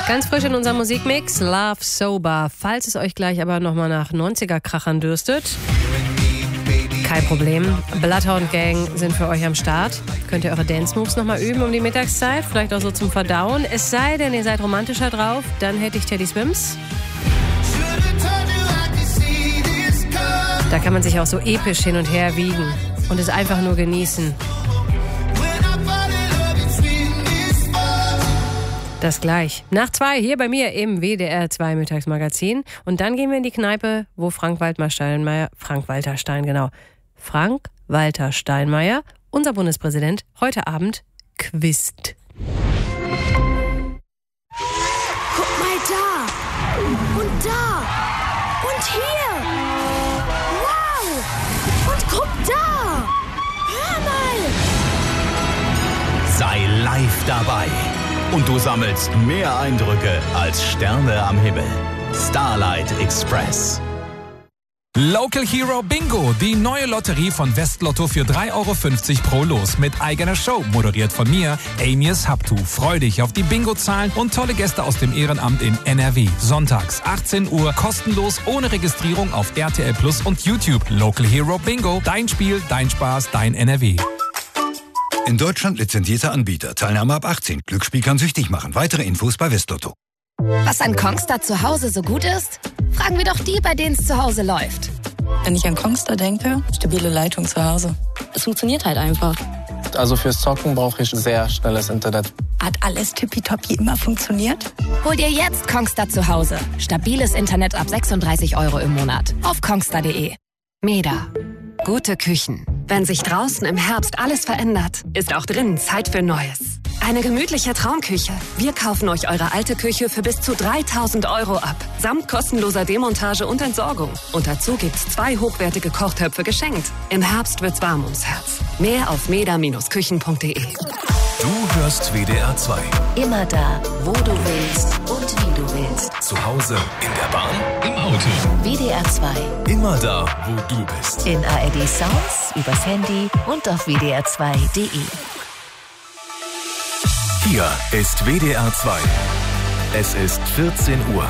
Ganz frisch in unserem Musikmix, Love Sober. Falls es euch gleich aber nochmal nach 90er-Krachern dürstet, kein Problem. Bloodhound Gang sind für euch am Start. Könnt ihr eure Dance-Moves nochmal üben um die Mittagszeit, vielleicht auch so zum Verdauen. Es sei denn, ihr seid romantischer drauf, dann hätte ich Teddy Swims. Da kann man sich auch so episch hin und her wiegen und es einfach nur genießen. Das gleich. Nach 2 hier bei mir im WDR 2 Mittagsmagazin. Und dann gehen wir in die Kneipe, wo Frank-Walter Steinmeier, unser Bundespräsident, heute Abend quizt. Guck mal da! Und da! Und hier! Wow! Und guck da! Hör mal! Sei live dabei. Und du sammelst mehr Eindrücke als Sterne am Himmel. Starlight Express. Local Hero Bingo, die neue Lotterie von Westlotto für 3,50 € pro Los mit eigener Show, moderiert von mir, Amias Haptu. Freu dich auf die Bingo-Zahlen und tolle Gäste aus dem Ehrenamt in NRW. Sonntags, 18 Uhr, kostenlos, ohne Registrierung auf RTL Plus und YouTube. Local Hero Bingo, dein Spiel, dein Spaß, dein NRW. In Deutschland lizenzierter Anbieter. Teilnahme ab 18. Glücksspiel kann süchtig machen. Weitere Infos bei Westlotto. Was an Kongstar zu Hause so gut ist? Fragen wir doch die, bei denen es zu Hause läuft. Wenn ich an Kongstar denke, stabile Leitung zu Hause. Es funktioniert halt einfach. Also fürs Zocken brauche ich sehr schnelles Internet. Hat alles tippitoppi immer funktioniert? Hol dir jetzt Kongstar zu Hause. Stabiles Internet ab 36 € im Monat. Auf kongstar.de. Meda. Gute Küchen. Wenn sich draußen im Herbst alles verändert, ist auch drinnen Zeit für Neues. Eine gemütliche Traumküche. Wir kaufen euch eure alte Küche für bis zu 3.000 € ab. Samt kostenloser Demontage und Entsorgung. Und dazu gibt's 2 hochwertige Kochtöpfe geschenkt. Im Herbst wird's warm ums Herz. Mehr auf meda-küchen.de. Du hörst WDR 2. Immer da, wo du willst und wie du willst. Zu Hause, in der Bahn, im Auto. WDR 2. Immer da, wo du bist. In ARD Sounds, übers Handy und auf wdr2.de. Hier ist WDR 2. Es ist 14 Uhr.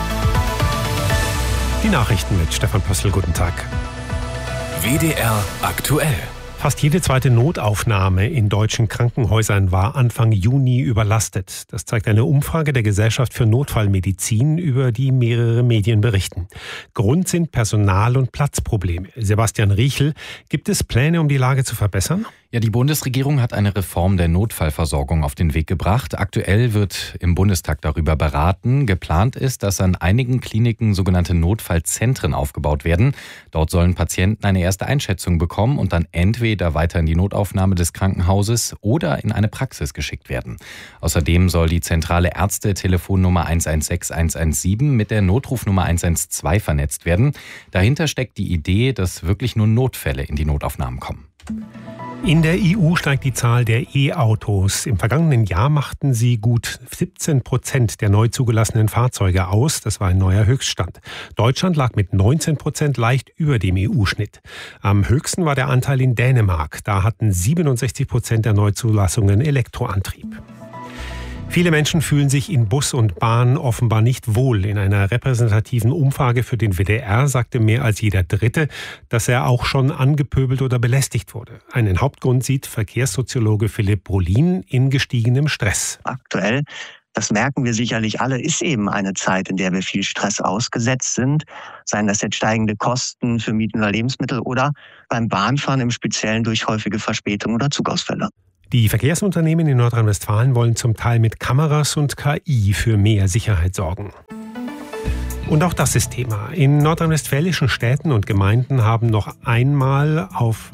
Die Nachrichten mit Stefan Pössl, guten Tag. WDR aktuell. Fast jede zweite Notaufnahme in deutschen Krankenhäusern war Anfang Juni überlastet. Das zeigt eine Umfrage der Gesellschaft für Notfallmedizin, über die mehrere Medien berichten. Grund sind Personal- und Platzprobleme. Sebastian Riechel, gibt es Pläne, um die Lage zu verbessern? Ja, die Bundesregierung hat eine Reform der Notfallversorgung auf den Weg gebracht. Aktuell wird im Bundestag darüber beraten. Geplant ist, dass an einigen Kliniken sogenannte Notfallzentren aufgebaut werden. Dort sollen Patienten eine erste Einschätzung bekommen und dann entweder weiter in die Notaufnahme des Krankenhauses oder in eine Praxis geschickt werden. Außerdem soll die zentrale Ärzte-Telefonnummer 116 117 mit der Notrufnummer 112 vernetzt werden. Dahinter steckt die Idee, dass wirklich nur Notfälle in die Notaufnahmen kommen. In der EU steigt die Zahl der E-Autos. Im vergangenen Jahr machten sie gut 17% der neu zugelassenen Fahrzeuge aus. Das war ein neuer Höchststand. Deutschland lag mit 19% leicht über dem EU-Schnitt. Am höchsten war der Anteil in Dänemark. Da hatten 67% der Neuzulassungen Elektroantrieb. Viele Menschen fühlen sich in Bus und Bahn offenbar nicht wohl. In einer repräsentativen Umfrage für den WDR sagte mehr als jeder Dritte, dass er auch schon angepöbelt oder belästigt wurde. Einen Hauptgrund sieht Verkehrssoziologe Philipp Brolin in gestiegenem Stress. Aktuell, das merken wir sicherlich alle, ist eben eine Zeit, in der wir viel Stress ausgesetzt sind. Seien das jetzt steigende Kosten für Mieten oder Lebensmittel oder beim Bahnfahren im Speziellen durch häufige Verspätungen oder Zugausfälle. Die Verkehrsunternehmen in Nordrhein-Westfalen wollen zum Teil mit Kameras und KI für mehr Sicherheit sorgen. Und auch das ist Thema. In nordrhein-westfälischen Städten und Gemeinden haben noch einmal auf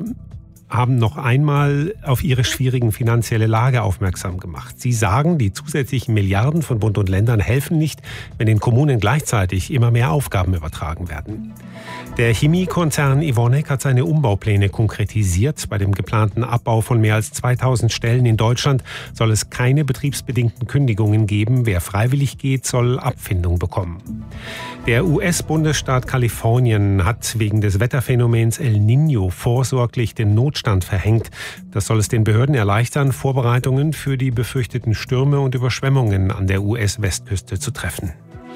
ihre schwierigen finanzielle Lage aufmerksam gemacht. Sie sagen, die zusätzlichen Milliarden von Bund und Ländern helfen nicht, wenn den Kommunen gleichzeitig immer mehr Aufgaben übertragen werden. Der Chemiekonzern Evonik hat seine Umbaupläne konkretisiert. Bei dem geplanten Abbau von mehr als 2000 Stellen in Deutschland soll es keine betriebsbedingten Kündigungen geben. Wer freiwillig geht, soll Abfindung bekommen. Der US-Bundesstaat Kalifornien hat wegen des Wetterphänomens El Niño vorsorglich den Notstand Notstand verhängt. Das soll es den Behörden erleichtern, Vorbereitungen für die befürchteten Stürme und Überschwemmungen an der US-Westküste zu treffen.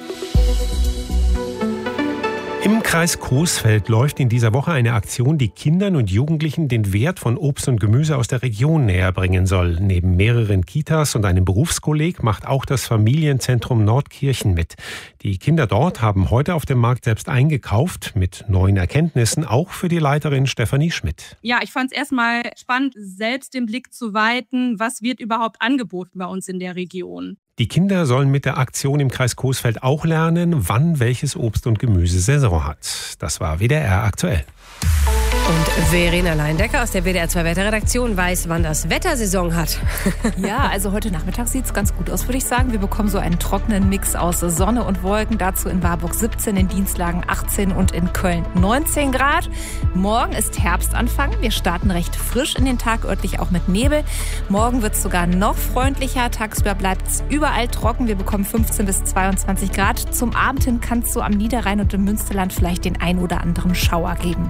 Im Kreis Coesfeld läuft in dieser Woche eine Aktion, die Kindern und Jugendlichen den Wert von Obst und Gemüse aus der Region näher bringen soll. Neben mehreren Kitas und einem Berufskolleg macht auch das Familienzentrum Nordkirchen mit. Die Kinder dort haben heute auf dem Markt selbst eingekauft, mit neuen Erkenntnissen, auch für die Leiterin Stefanie Schmidt. Ja, ich fand es erstmal spannend, selbst den Blick zu weiten, was wird überhaupt angeboten bei uns in der Region. Die Kinder sollen mit der Aktion im Kreis Coesfeld auch lernen, wann welches Obst und Gemüse Saison hat. Das war WDR aktuell. Und Verena Leindecker aus der WDR 2 Wetterredaktion weiß, wann das Wetter Saison hat. Ja, also heute Nachmittag sieht es ganz gut aus, würde ich sagen. Wir bekommen so einen trockenen Mix aus Sonne und Wolken. Dazu in Warburg 17, in Dienstlagen 18 und in Köln 19 Grad. Morgen ist Herbstanfang. Wir starten recht frisch in den Tag, örtlich auch mit Nebel. Morgen wird es sogar noch freundlicher. Tagsüber bleibt es überall trocken. Wir bekommen 15 bis 22 Grad. Zum Abend hin kann es so am Niederrhein und im Münsterland vielleicht den ein oder anderen Schauer geben.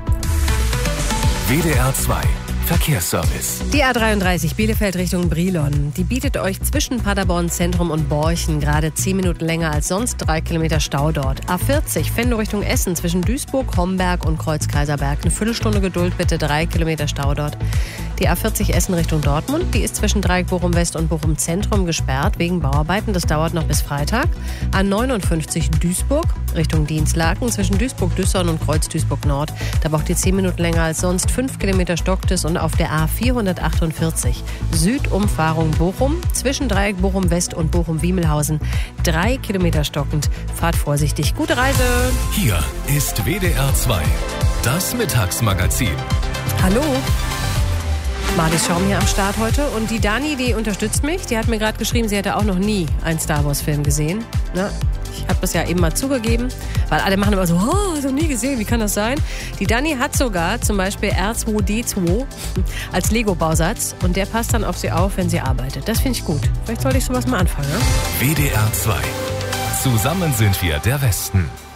WDR 2 Verkehrsservice. Die A33 Bielefeld Richtung Brilon. Die bietet euch zwischen Paderborn Zentrum und Borchen gerade 10 Minuten länger als sonst. 3 Kilometer Stau dort. A40 Venlo Richtung Essen zwischen Duisburg, Homberg und Kreuz-Kaiserberg. Eine Viertelstunde Geduld bitte, 3 Kilometer Stau dort. Die A40 Essen Richtung Dortmund, die ist zwischen Dreieck Bochum West und Bochum Zentrum gesperrt wegen Bauarbeiten. Das dauert noch bis Freitag. A59 Duisburg Richtung Dienstlaken zwischen Duisburg-Düssern und Kreuz-Duisburg Nord. Da braucht ihr 10 Minuten länger als sonst. 5 Kilometer stockt es. Und auf der A448 Südumfahrung Bochum zwischen Dreieck Bochum West und Bochum-Wiemelhausen 3 Kilometer stockend. Fahrt vorsichtig. Gute Reise. Hier ist WDR 2, das Mittagsmagazin. Hallo. Marlies Schaum hier am Start heute. Und die Dani, die unterstützt mich. Die hat mir gerade geschrieben, sie hätte auch noch nie einen Star-Wars-Film gesehen. Na, ich habe das ja eben mal zugegeben, weil alle machen immer so, oh, hast du nie gesehen, wie kann das sein? Die Dani hat sogar zum Beispiel R2D2 als Lego-Bausatz und der passt dann auf sie auf, wenn sie arbeitet. Das finde ich gut. Vielleicht sollte ich sowas mal anfangen. Ja? WDR 2. Zusammen sind wir der Westen.